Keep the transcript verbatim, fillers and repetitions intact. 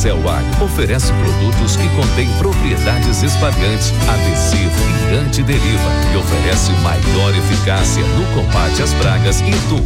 Celwag oferece produtos que contêm propriedades espalhantes, adesivo e antideriva e oferece maior eficácia no combate às pragas e